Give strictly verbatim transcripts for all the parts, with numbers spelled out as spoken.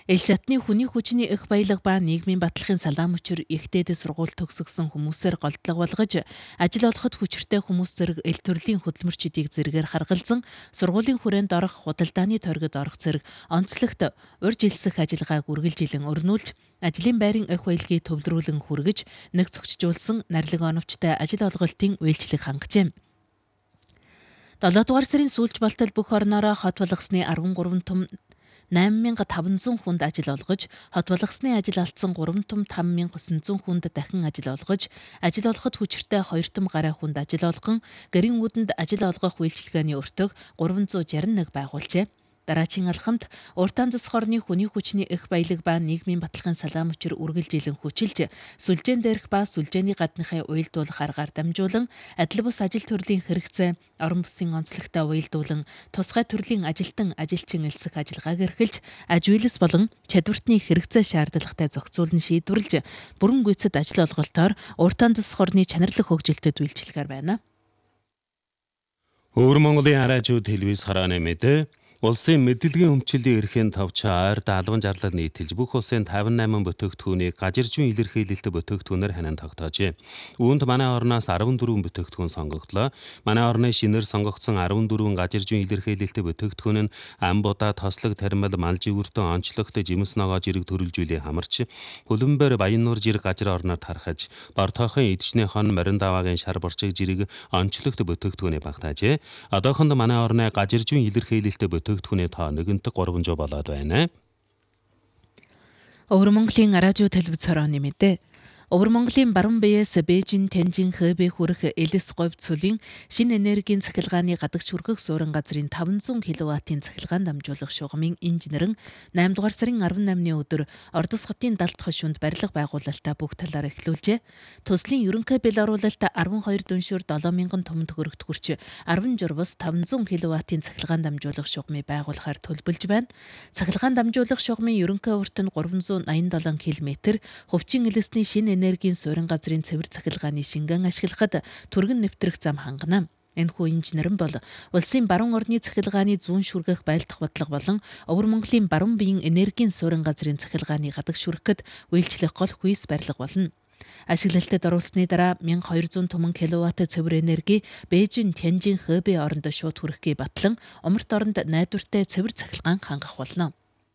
Эл шатны хүний хүчний их баялаг ба нийгмийн баталгын салаам учир ихтэйд сургууль төгсгсөн хүмүүсээр голдлого болгож ажил олоход хүчиртэй хүмүүс зэрэг эл төрлийн хөдөлмөрчдийг зэрэгээр харгалзан сургуулийн хүрээнд орох худалдааны торгид орох зэрэг онцлогт урьж илсэх ажиллагааг үргэлжилэн өрнүүлж ажлын байрын их баялагийг төвлөрүүлэн хүргэж нэг зохицуулсан нарилга оновчтой ажил олголтын үйлчлэг хангажээ. долоодугаар сарын сүүлч болтол бүх орноороо хот болгосны арван гурван том найман мянга таван зуун хүнд ажил олгож, хот болгосны ажил алдсан гурван том таван мянга усан зуун хүнд дахин ажил олгож, ажил олоход хүчиртэй хоёр том гаруй хүнд ажил олгон, гэрийн үүдэнд ажил олгох үйлчилгээний өртөг гурван зуун шарван нэг байгуулжээ. Дараагийн алхамд уртаан засах орны хүний хүчний их баялаг ба нийгмийн баталгын салаам учир үргэлжилэн хүчилж, сүлжээн дээрх ба сүлжээний гадныхаа уялдуулах аргаар дамжуулан, адил бус ажил төрлийн хэрэгцээ, орон бүсийн онцлогтой уялдуулан, тусгай төрлийн ажилтан ажилчин элсэх ажиллагааг эрхэлж, аж үйлс болон чадвартны хэрэгцээ шаардлагатай зохицуулан шийдвэрлэж, бүрэн гүйцэд ажил олголтоор уртаан засах орны чанарлах хөгжилтэд үйлчлэгээр байна. Өвөр Монголын араажууд телевиз харааны мэдээ улсын мэдээллийн өмчлөлийн эрхийн товч ойрд албан жарлал нийтэлж бүх улсын тавин найман бүтээгдэхүүнийг гажиржуун илэрхийлэлт бүтээгдэхүүнээр ханан тогтоожээ. Үүнд манай орноос арван дөрвөн бүтээгдэхүүн сонгогдлоо. Манай орны шинээр сонгогдсон арван дөрвөн гажиржуун илэрхийлэлт бүтээгдэхүүн нь ам будаа, тослог, тармил, малжи үртэн, онцлогт, жимс ногоо жирэг төрөлжүүлээ хамарч, хөлбөмбөр, Баяннуур жирэг гажир орноор тархаж, Бортойхон, Эдчний хон, Морин даваагийн шар борчиг жирэг онцлогт бүтээгдэхүүнээ багтаажээ. Одоохонд манай орны гажиржуун илэрхийлэлт бүтээгдэхүүний тоо нэгэнт гурван зуун болоод байна. Өвөр Монголын араажуу телевиз хорооны мэдээ. Өвөр Монголын баруун биеэс Бээжин, Тянжин, Хэбэ хүрэх Элэс говь цулын шинэ энергийн цахилгааны гадагш хүргэх суурин газрын таван зуун киловаттын цахилгаан дамжуулах шугамын инженерэн найман дугаар сарын арван наймны өдөр Ордос хотын далд хошуунд барилга байгуулалтаа бүх талаар эхлүүлжээ. Төслийн ерөнхий бэл оруулалт арван хоёр дүншүүр долоо мянган том төгрөгт хүрч арван журвас таван зуун киловаттын цахилгаан дамжуулах шугамыг байгуулахаар төлбөлж байна. Цахилгаан дамжуулах шугамын ерөнхий урт нь гурван зуун аян долоон километр, хөвчин элэсний шинэ энергийн суурин газрын цэвэр цахилгааны шингэн ашиглахад түргэн нэвтрэх зам хангана. Энэхүү инженерэн бол улсын баруун орны цахилгааны зүүн шүргэх байлдах бодлого болон Өвөр Монголын баруун биеийн энергийн суурин газрын цахилгааны гадагш шүрхэхэд үйлчлэх гол хүйс барилга болно. Ашиглалтад оруулсны дараа мянга хоёр зуун томон киловатт цэвэр энерги Бээжин, Тянжин, Хэбэ оронд шууд хүрэхээ батлан умарт оронд найдвартай цэвэр цахилгаан хангах болно.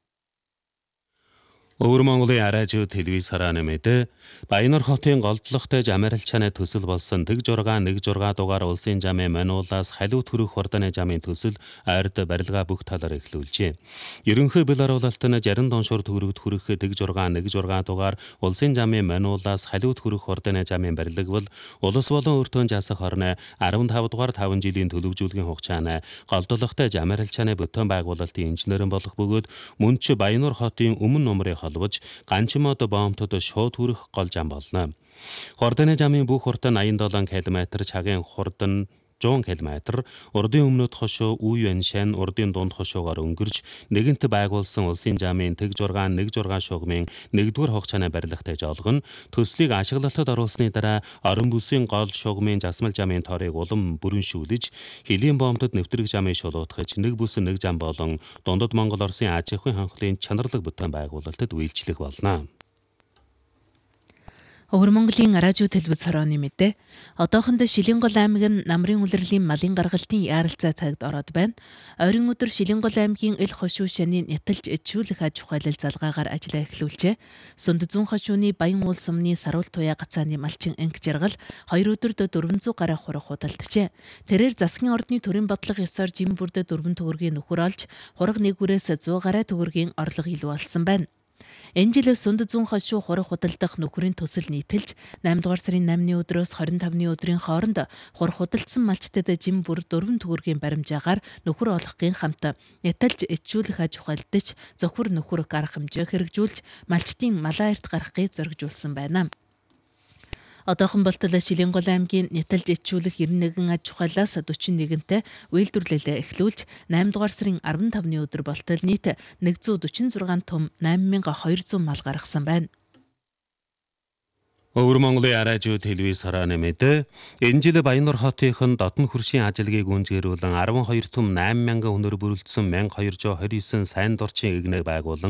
Өвөр Монголын араажууд телевиз харааны мэдээ Баяннуур хотын голдлогтой Америкчаны төсөл болсон тэг жургаан нэг жургаа дугаар улсын жамын мануулаас халиут хүрэх хурданы жамын төсөл ойрд барилга бүх талаар эхлүүлжээ. Ерөнхий бэл оруулалт нь жарин доншуур төгрөгт хүрэх тэг жургаан нэг жургаа дугаар улсын жамын мануулаас халиут хүрэх хурданы жамын барилга бол улс болон өртөөн жасах орны арван тав дугаар таван жилийн төлөвжүүлгийн хугацааны голдлогтой Америкчаны бүтээн байгуулалтын инженерэн болох бөгөөд мөн ч Баяннуур хотын өмнө нумрын холбож ганчмод боомтод шууд хүрэх гол жам болно. Хурданы жамын бүх урт нь аян долоон километр, цагийн хурд нь зуун километр, урдын өмнөд хошуу Үе Шан, урдын дунд хошуугаар өнгөрж нэгэнт байгуулсан улсын жамын тэг жургаан нэг жургаан шугамын нэгдүгээр хугацааны барилгатай жолгон төслийг ашиглалтад оруулсны дараа орон бүсийн гол шугамын засмал жамын торыг улам бүрэншүүлж, хилийн боомтод нэвтрэх жамыг шулуутгаж нэг бүс нэг жам болон дундад Монгол Оросын аж ахуйн ханхлын чанарлаг бүтээн байгуулалтад үйлчлэх болно. Өвөр Монголын араажуу телевиз хорооны мэдээ. Одоохондоо Шилэнгол аймаг нь намрын улирлын малын гаргалтын яаралцай цагт ороод байна. Ойрын өдөр Шилэнгол аймгийн эл хошуу шаны няталж ичүүлэх аж ахуйлал залгаагаар ажиллаа эхлүүлжээ. Сүнд зүүн хошууны Баян уул сумны Саруул туяа гацааны малчин анги жаргал хоёр өдөрт дөрвөн зуун гаруй хураг худалджээ. Тэрээр засгийн ордны төрийн бодлого ёсоор жим бүрдэ дөрвөн төгрөгийн нөхөр олж хураг нэг үрээс зуун гаруй төгрөгийн орлого илүү болсон байна. Энэ жил сүнд зүүн хошуу хураг худалдах нөхрийн төсөл нийтэлж найман дугаар сарын наймны өдрөөс хорин тавны өдрийн хооронд хураг худалдсан малчтад жим бүр дөрвөн төгрөгийн баримжаагаар нөхөр олохын хамт няталж ичүүлэх аж ахуйлдч зөвхөр нөхөр гарах хэмжээ хэрэгжүүлж малчтын малаа эрт гарахыг зоригжуулсан байна. Одоохон болтол Шилэнгол аймгийн няталж ичүүлэх девяносто нэгэн аж ахуйлаас сорок нэгэнтэй үйлдвэрлэлээ эхлүүлж найман дугаар сарын арван тавны өдөр болтол нийт нэг зуун дөрвөн зургаан том найман мянга хоёр зуун мал гаргасан байна. Өвөр Монголын араажуу телевиз харааны мэдээ энэ жил Баяннуур хотын дотн хөршийн ажилгийг үнжгэрүүлэн арван хоёр том найман мянган хүнээр бүрэлдсэн мянга хоёр зуун хорин девять сайн дурчин игнэг байгуулан